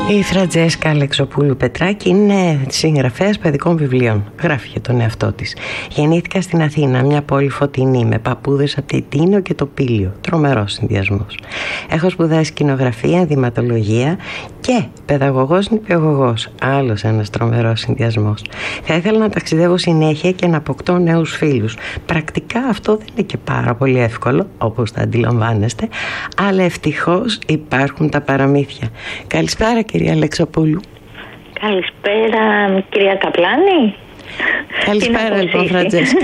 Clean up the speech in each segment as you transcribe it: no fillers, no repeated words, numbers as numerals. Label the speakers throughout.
Speaker 1: Η Φραντζέσκα Αλεξοπούλου Πετράκη είναι συγγραφέας παιδικών βιβλίων. Γράφει για τον εαυτό της. Γεννήθηκα στην Αθήνα, μια πόλη φωτεινή, με παππούδες από τη Τίνο και το Πήλιο. Τρομερός συνδυασμός. Έχω σπουδάσει σκηνογραφία, ενδυματολογία και παιδαγωγός νηπιαγωγός. Άλλος ένας τρομερός συνδυασμός. Θα ήθελα να ταξιδεύω συνέχεια και να αποκτώ νέους φίλους. Πρακτικά αυτό δεν είναι και πάρα πολύ εύκολο, όπως θα αντιλαμβάνεστε, αλλά ευτυχώς υπάρχουν τα παραμύθια. Καλησπέρα, κυρία Αλεξοπούλου.
Speaker 2: Καλησπέρα, κυρία Καπλάνη.
Speaker 1: Καλησπέρα, λοιπόν, Φραντζέσκα.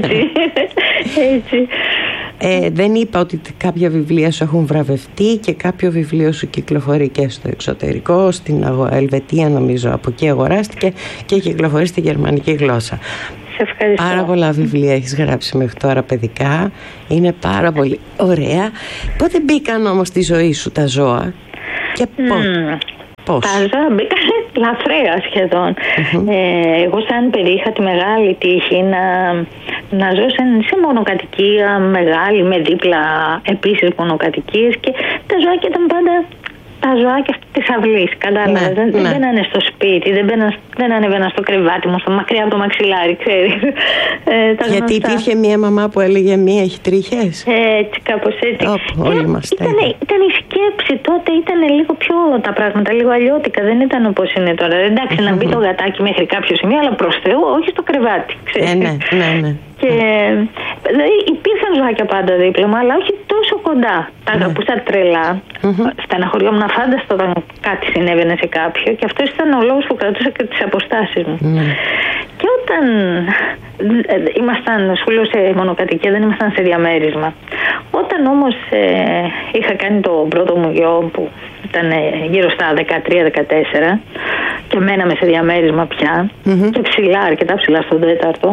Speaker 2: Έτσι.
Speaker 1: Δεν είπα ότι κάποια βιβλία σου έχουν βραβευτεί και κάποιο βιβλίο σου κυκλοφορεί και στο εξωτερικό, στην Ελβετία νομίζω, από εκεί αγοράστηκε και κυκλοφορεί στη γερμανική γλώσσα.
Speaker 2: Σε ευχαριστώ.
Speaker 1: Πάρα πολλά βιβλία έχεις γράψει μέχρι τώρα παιδικά, είναι πάρα πολύ ωραία. Πότε μπήκαν όμως στη ζωή σου τα ζώα και πώς?
Speaker 2: Τα ζώα μπήκαν λαθρέα σχεδόν. Εγώ σαν παιδί είχα τη μεγάλη τύχη να ζω σε μονοκατοικία μεγάλη με δίπλα επίσης μονοκατοικίες και τα ζωάκια ήταν πάντα τα ζωάκια της αυλής, κατάλαβες. Δεν μπαίνανε στο σπίτι, δεν ανέβαιναν στο κρεβάτι μου, μακριά από το μαξιλάρι, ξέρεις.
Speaker 1: Γιατί υπήρχε μια μαμά που έλεγε μία έχει τρίχες.
Speaker 2: Έτσι, κάπως έτσι.
Speaker 1: Όλοι μας
Speaker 2: ήταν η σκέψη τότε, ήταν λίγο πιο τα πράγματα, λίγο αλλιώτικα, δεν ήταν όπως είναι τώρα. Εντάξει, να μπει το γατάκι μέχρι κάποιο σημείο, αλλά προς Θεού, όχι στο κρεβάτι, ξέρεις.
Speaker 1: Ναι.
Speaker 2: Και δηλαδή υπήρχαν ζωάκια πάντα δίπλα μου, αλλά όχι τόσο κοντά. Τα αγαπούσα τρελά. Στεναχωριόμουν αφάνταστο όταν κάτι συνέβαινε σε κάποιο, και αυτό ήταν ο λόγος που κρατούσα και τις αποστάσεις μου. Και όταν ήμασταν, σου λέω, σε μονοκατοικία, δεν ήμασταν σε διαμέρισμα. Όταν όμως είχα κάνει το πρώτο μου γιο, που ήταν γύρω στα 13-14, και μέναμε σε διαμέρισμα πια, και ψηλά, αρκετά ψηλά στον τέταρτο,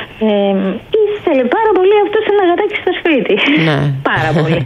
Speaker 2: ήθελε πάρα πολύ αυτός ένα γατάκι στο σπίτι. Πάρα πολύ.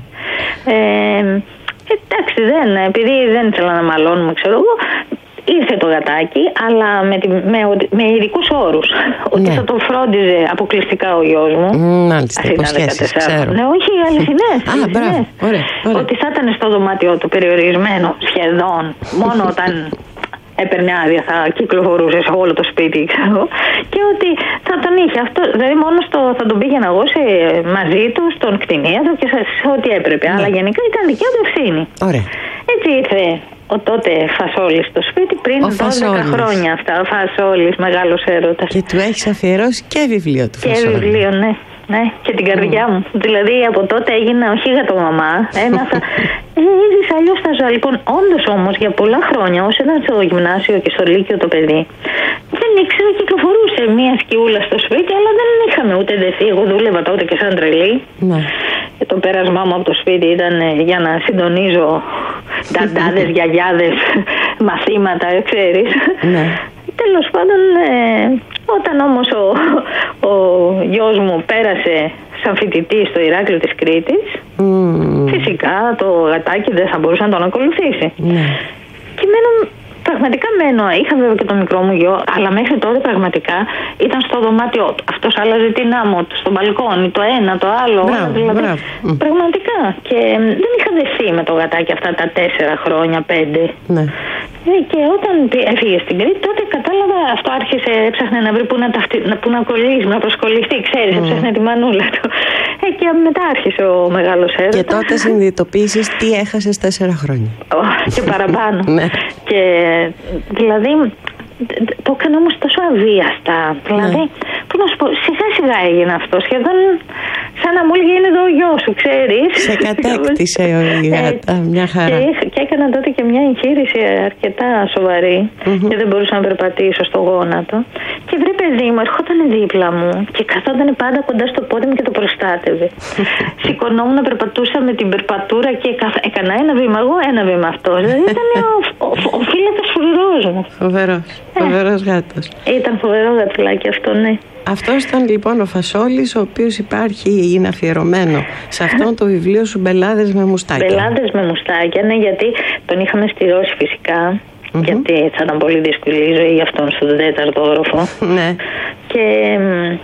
Speaker 2: Εντάξει, επειδή δεν ήθελα να μαλώνουμε, ξέρω εγώ, ήρθε το γατάκι, αλλά με ειδικούς όρους. Ότι θα το φρόντιζε αποκλειστικά ο γιος μου.
Speaker 1: Μάλιστα, υποσχέσεις, ξέρω.
Speaker 2: Ναι, όχι, αληθινές.
Speaker 1: Μπράβο, ωραία.
Speaker 2: Ότι θα ήταν στο δωμάτιό του περιορισμένο σχεδόν, μόνο όταν έπαιρνε άδεια θα κυκλοφορούσε σε όλο το σπίτι, ξέρω, και ότι θα τον είχε αυτό, δηλαδή μόνο θα τον πήγαινα εγώ μαζί του στον κτηνίατρο και σε ό,τι έπρεπε, αλλά γενικά ήταν δικιά του ευθύνη.
Speaker 1: Ωραία.
Speaker 2: Έτσι ήρθε ο τότε Φασόλης στο σπίτι πριν 12 χρόνια αυτά, ο Φασόλης, μεγάλος έρωτας.
Speaker 1: Και του έχεις αφιερώσει και βιβλίο του Φασόλη.
Speaker 2: Και βιβλίο, ναι, και την καρδιά μου. Δηλαδή από τότε έγινα όχι γατομαμά, έζησα αλλιώς τα ζώα. Λοιπόν, όντως όμως για πολλά χρόνια, όσο ήταν στο γυμνάσιο και στο λύκειο το παιδί, δεν ήξερα, κυκλοφορούσε μία σκιούλα στο σπίτι, αλλά δεν είχαμε ούτε δεθεί. Εγώ δούλευα τότε και σαν τρελή. Το πέρασμά μου από το σπίτι ήταν για να συντονίζω νταντάδες, γιαγιάδες, μαθήματα, ξέρεις. Τέλος πάντων, όταν όμως ο γιος μου πέρασε σαν φοιτητή στο Ηράκλειο της Κρήτης, φυσικά το γατάκι δεν θα μπορούσε να τον ακολουθήσει. Και πραγματικά είχα βέβαια και το μικρό μου γιο, αλλά μέχρι τότε πραγματικά ήταν στο δωμάτιό του. Αυτός άλλαζε την άμμο του, στο μπαλκόνι, το ένα, το άλλο. Πραγματικά. Και δεν είχα δεθεί με το γατάκι αυτά τα 4 χρόνια, 5. Και όταν έφυγε στην Κρήτη, τότε κατάλαβα, αυτό άρχισε, έψαχνε να βρει που να κολλήσει, να προσκοληθεί, ξέρεις, έψαχνε τη μανούλα του. Και μετά άρχισε ο μεγάλος έρωτας.
Speaker 1: Και τότε συνειδητοποίησες τι έχασες 4 χρόνια.
Speaker 2: Και παραπάνω. Και δηλαδή το έκανα όμως τόσο αβίαστα. Δηλαδή, πώς να σου πω, σιγά σιγά έγινε αυτό. Σχεδόν σαν να μου έλεγε είναι εδώ ο γιος σου, ξέρεις.
Speaker 1: Σε κατέκτησε η γάτα, μια χαρά.
Speaker 2: Και έκανα τότε και μια εγχείρηση αρκετά σοβαρή, και δεν μπορούσα να περπατήσω στο γόνατο. Και βρε παιδί μου, ερχόταν δίπλα μου και καθόταν πάντα κοντά στο πόδι μου και το προστάτευε. Σηκωνόμουν να περπατούσα με την περπατούρα και έκανα ένα βήμα εγώ, ένα βήμα αυτό. Δηλαδή ήταν ο φύλακας φρουρός μου.
Speaker 1: Φοβερός γάτος.
Speaker 2: Ήταν φοβερό γατουλάκι αυτό, ναι.
Speaker 1: Αυτός ήταν λοιπόν ο Φασόλης, ο οποίος είναι αφιερωμένο σε αυτόν το βιβλίο σου, Μπελάδες με μουστάκια.
Speaker 2: Μπελάδες με μουστάκια, ναι, γιατί τον είχαμε στηρώσει φυσικά. Γιατί θα ήταν πολύ δύσκολη η ζωή αυτόν στον 4ο όροφο. Και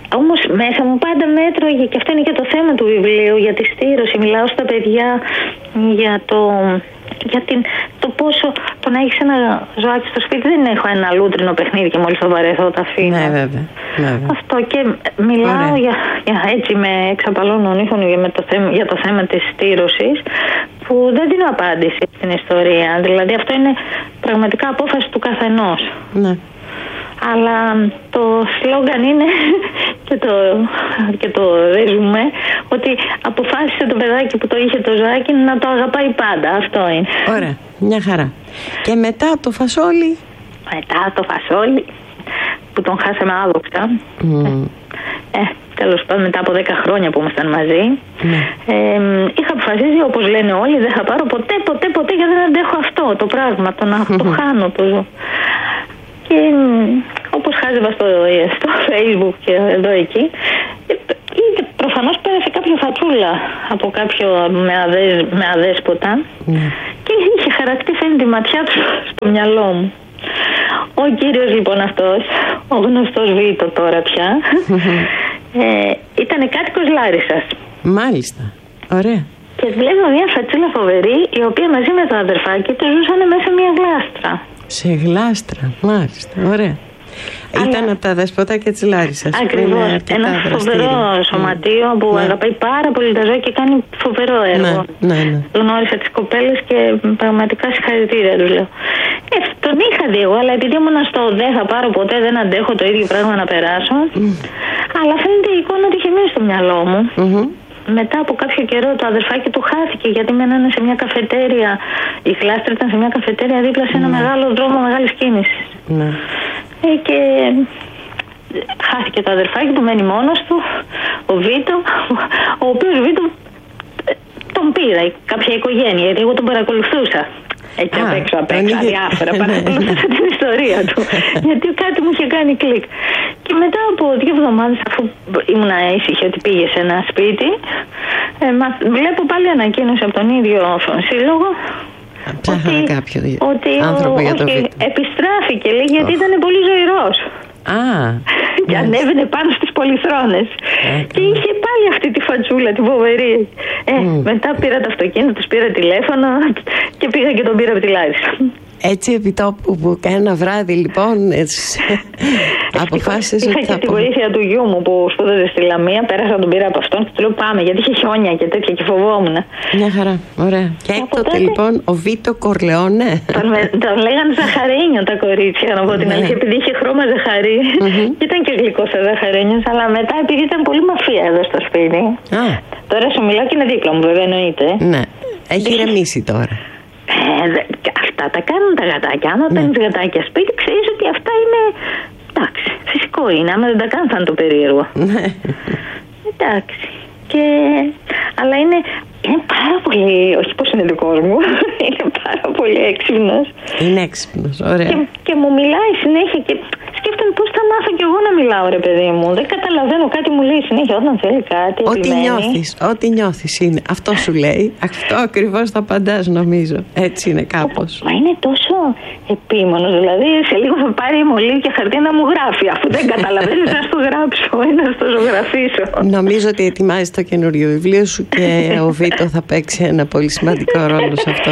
Speaker 2: Όμως μέσα μου πάντα μέτρωγε, και αυτό είναι και το θέμα του βιβλίου, για τη στήρωση. Μιλάω στα παιδιά για το πόσο το να έχεις ένα ζωάκι στο σπίτι. Δεν έχω ένα λούτρινο παιχνίδι και μόλις το βαρεθώ το αφήνω.
Speaker 1: Ναι, βέβαια.
Speaker 2: Αυτό, και μιλάω έτσι με εξαπαλώνων ήχων για το θέμα της στήρωσης, που δεν δίνω απάντηση στην ιστορία. Δηλαδή αυτό είναι πραγματικά απόφαση του καθενός.
Speaker 1: Ναι.
Speaker 2: Αλλά το σλόγγαν είναι και το ρεζουμέ ότι αποφάσισε το παιδάκι που το είχε το ζωάκι να το αγαπάει πάντα. Αυτό είναι.
Speaker 1: Ωραία, μια χαρά. Και μετά το φασόλι.
Speaker 2: Μετά το φασόλι που τον χάσαμε άδοξα. Τέλος πάντων, μετά από 10 χρόνια που ήμασταν μαζί, είχα αποφασίσει, όπως λένε όλοι, δεν θα πάρω ποτέ γιατί δεν αντέχω αυτό το πράγμα, το χάνω το ζω. Και όπως χάζευα στο Facebook και εδώ εκεί, προφανώς πέρασε κάποια φατσούλα από κάποιο με αδέσποτα, και είχε χαρακτεί, φαίνεται, τη ματιά του στο μυαλό μου. Ο κύριος λοιπόν αυτός, ο γνωστός Βίτο τώρα πια, ήταν κάτοικος Λάρισσας.
Speaker 1: Μάλιστα, ωραία.
Speaker 2: Και βλέπω μια φατσούλα φοβερή, η οποία μαζί με το αδερφάκι του ζούσαν μέσα μια γλάστρα.
Speaker 1: Σε γλάστρα, μάλιστα, ωραία. Ήταν από τα δεσποτάκια της Λάρισσας.
Speaker 2: Ακριβώς, ένα φοβερό σωματείο που αγαπάει πάρα πολύ τα ζώα και κάνει φοβερό έργο.
Speaker 1: Ναι.
Speaker 2: Γνώρισα τις κοπέλες και πραγματικά συγχαρητήρια τους λέω. Τον είχα δει εγώ, αλλά επειδή ήμουν στο δεν θα πάρω ποτέ, δεν αντέχω το ίδιο πράγμα να περάσω. Αλλά φαίνεται η εικόνα του είχε μείνει στο μυαλό μου. Μετά από κάποιο καιρό το αδερφάκι του χάθηκε, γιατί μένανε σε μια καφετέρια. Η γλάστρα ήταν σε μια καφετέρια δίπλα σε ένα μεγάλο δρόμο μεγάλης κίνησης. Και χάθηκε το αδερφάκι που μένει μόνος του, ο Βίτο, ο οποίος Βίτο τον πήρα κάποια οικογένεια, γιατί εγώ τον παρακολουθούσα. Έτσι απ' έξω διάφορα, παρακολουθούσα την ιστορία του, γιατί κάτι μου είχε κάνει κλικ. Και μετά από 2 εβδομάδες, αφού ήμουν ήσυχη ότι πήγε σε ένα σπίτι, βλέπω πάλι ανακοίνωση από τον ίδιο σύλλογο ότι επιστράφηκε, λέει, γιατί ήταν πολύ ζωηρός. Και ανέβαινε πάνω στις πολυθρόνες. Και είχε πάλι αυτή τη φατσούλα, τη φοβερή. Μετά πήρα το αυτοκίνητο, τους πήρα τηλέφωνο και πήγα και τον πήρα από τη Λάρισα.
Speaker 1: Έτσι επί τόπου που κάνα βράδυ λοιπόν αποφάσισες ότι θα
Speaker 2: είχα και τη βοήθεια του γιού μου που σπούδαζε στη Λαμία. Πέρασα να τον πήρα από αυτόν και του λέω πάμε, γιατί είχε χιόνια και τέτοια και φοβόμουν.
Speaker 1: Μια χαρά, ωραία. Και έκτοτε λοιπόν ο Βίτο Κορλεόνε.
Speaker 2: Τον λέγανε Ζαχαρίνιο τα κορίτσια, να πω την αλήθεια, επειδή είχε χρώμα ζαχαρί. Και ήταν και γλυκός ο Ζαχαρίνιος, αλλά μετά επειδή ήταν πολύ μαφία εδώ στο σπίτι. Τώρα σου μιλάω και είναι δίπλα μου, βέβαια, εννοείται.
Speaker 1: Ναι, έχει ηρεμήσει τώρα.
Speaker 2: Αυτά τα κάνουν τα γατάκια. Άμα παίρνεις γατάκια σπίτι, ξέρεις ότι αυτά είναι. Εντάξει, φυσικό είναι. Άμα δεν τα κάνουν, θα είναι το περίεργο. Εντάξει. Αλλά είναι πάρα πολύ. Όχι πως είναι δικός μου. Είναι πάρα πολύ έξυπνος.
Speaker 1: Είναι έξυπνος, ωραία.
Speaker 2: Και μου μιλάει συνέχεια και σκέφτομαι πώς θα μάθω κι εγώ να μιλάω, ρε παιδί μου. Δεν καταλαβαίνω, κάτι μου λέει συνέχεια όταν θέλει κάτι.
Speaker 1: Ό,τι νιώθεις είναι. Αυτό σου λέει. Αυτό ακριβώς θα απαντάς, νομίζω. Έτσι είναι κάπως.
Speaker 2: Μα είναι τόσο επίμονος. Δηλαδή σε λίγο θα πάρει μολύβι και χαρτί να μου γράφει. Αφού δεν καταλαβαίνεις, να στο γράψω ή να στο ζωγραφίσω.
Speaker 1: Νομίζω ότι ετοιμάζεις το καινούριο βιβλίο σου και ο Βίτο θα παίξει ένα πολύ σημαντικό ρόλο σε αυτό.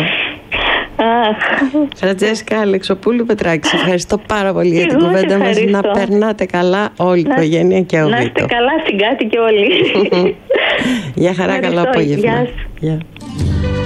Speaker 1: Φραντζέσκα Αλεξοπούλου Πετράκη, σε ευχαριστώ πάρα πολύ για την κουβέντα μας. Να περνάτε καλά όλη η οικογένεια και ο Βίτο.
Speaker 2: Να είστε καλά στην Κάτι και όλοι.
Speaker 1: Γεια χαρά, καλό απόγευμα.
Speaker 2: Γεια.